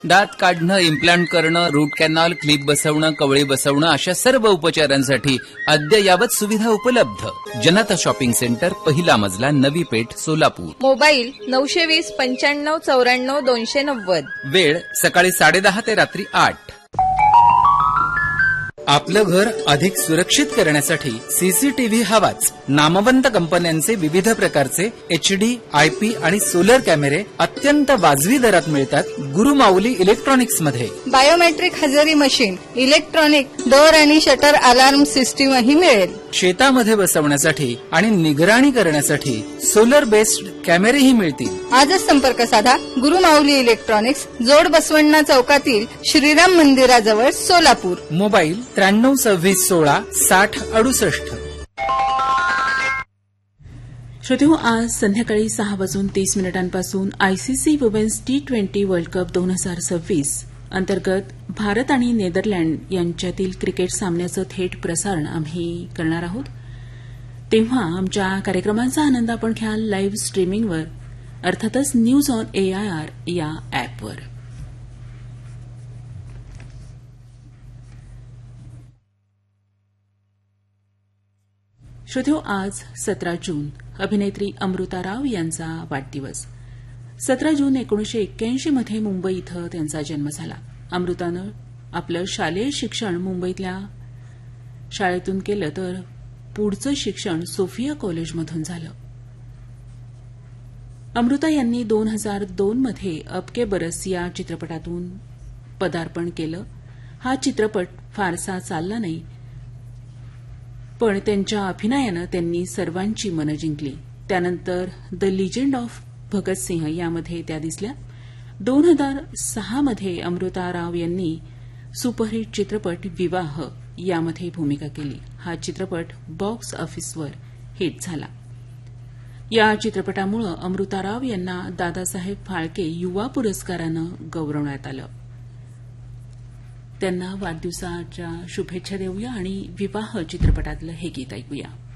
दात काढणं, इम्प्लांट करणं, रूट कॅनॉल, क्लिप बसवणं, कवळी बसवणं अशा सर्व उपचारांसाठी अद्ययावत सुविधा उपलब्ध. जनता शॉपिंग सेंटर, पहिला मजला, नवी पेठ, सोलापूर. मोबाईल 920 95 94 290. वेळ सकाळी 10:30 ते रात्री 8. आपलं घर अधिक सुरक्षित करण्यासाठी सीसीटीव्ही हवाच. नामवंत कंपन्यांचे विविध प्रकारचे HD, IP आणि सोलर कॅमेरे अत्यंत वाजवी दरात मिळतात गुरुमाऊली इलेक्ट्रॉनिक्स मध्ये. बायोमेट्रिक हजेरी मशीन, इलेक्ट्रॉनिक डोअर आणि शटर अलार्म सिस्टीमही मिळेल. शेतामध्ये बसवण्यासाठी आणि निगराणी करण्यासाठी सोलर बेस्ड कॅमेरेही मिळतील. आजच संपर्क साधा. गुरुमाऊली इलेक्ट्रॉनिक्स, जोड बसवण्णा चौकातील श्रीराम मंदिराजवळ, सोलापूर. मोबाईल 93 26 16 60 68. श्रोतेहो, आज संध्याकाळी 6:30 ICC women's T20 world cup 2026 अंतर्गत भारत आणि नेदरलँड यांच्यातील क्रिकेट सामन्याचं थेट प्रसारण आम्ही करणार आहोत. तेव्हा आमच्या कार्यक्रमांचा आनंद आपण घ्याल लाईव्ह स्ट्रीमिंगवर, अर्थातच न्यूज ऑन AIR या अॅपवर. श्रोतेहो, आज 17 जून अभिनेत्री अमृता राव यांचा वाढदिवस. 17 जून 1981 मध्ये मुंबई इथं त्यांचा जन्म झाला. अमृतानं आपलं शालेय शिक्षण मुंबईतल्या शाळेतून केलं, तर पुढचं शिक्षण सोफिया कॉलेजमधून झालं. अमृता यांनी 2002 मध्ये अब के बरस या चित्रपटातून पदार्पण केलं. हा चित्रपट फारसा चालला नाही, पण त्यांच्या अभिनयानं त्यांनी सर्वांची मनं जिंकली. त्यानंतर द लिजेंड ऑफ भगतसिंह यामध्ये त्या दिसल्या. 2006 मध्ये अमृता राव यांनी सुपरहिट चित्रपट विवाह यामध्ये भूमिका केली. हा चित्रपट बॉक्स ऑफिसवर हिट झाला. या चित्रपटामुळे अमृता राव यांना दादासाहेब फाळके युवा पुरस्कारानं गौरवण्यात आलं. त्यांना वाढदिवसाच्या शुभेच्छा देऊया आणि विवाह चित्रपटातलं हे गीत ऐकूया.